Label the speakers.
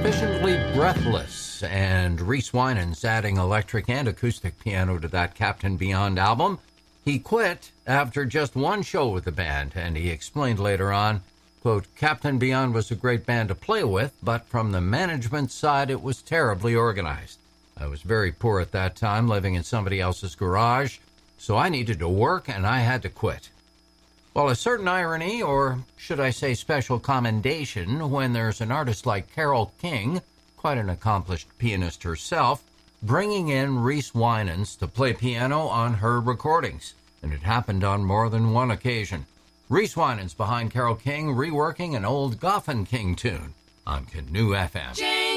Speaker 1: sufficiently breathless, and Reese Winans adding electric and acoustic piano to that Captain Beyond album. He quit after just one show with the band, and he explained later on, quote, Captain Beyond was a great band to play with, but from the management side it was terribly organized. I was very poor at that time, living in somebody else's garage, so I needed to work and I had to quit. Well, a certain irony, or should I say special commendation, when there's an artist like Carole King, quite an accomplished pianist herself, bringing in Reese Winans to play piano on her recordings. And it happened on more than one occasion. Reese Winans behind Carole King reworking an old Goffin King tune on Canoe FM.